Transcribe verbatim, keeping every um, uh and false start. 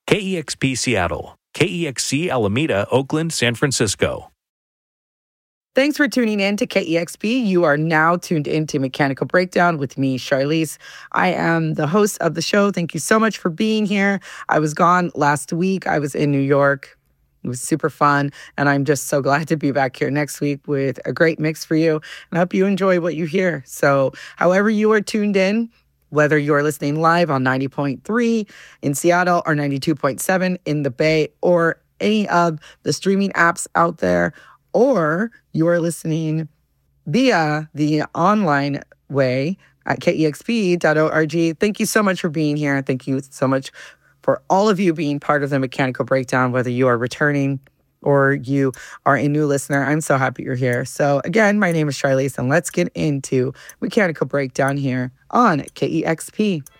K E X P Seattle, K E X C Alameda, Oakland, San Francisco. Thanks for tuning in to K E X P. You are now tuned into Mechanical Breakdown with me, Charlize. I am the host of the show. Thank you so much for being here. I was gone last week. I was in New York. It was super fun, and I'm just so glad to be back here next week with a great mix for you, and I hope you enjoy what you hear. So however you are tuned in, whether you're listening live on ninety point three in Seattle or ninety-two point seven in the Bay or any of the streaming apps out there, or you are listening via the online way at K E X P dot org. Thank you so much for being here. Thank you so much for all of you being part of the Mechanical Breakdown, whether you are returning or you are a new listener. I'm so happy you're here. So again, my name is Charlize, and let's get into Mechanical Breakdown here on K E X P.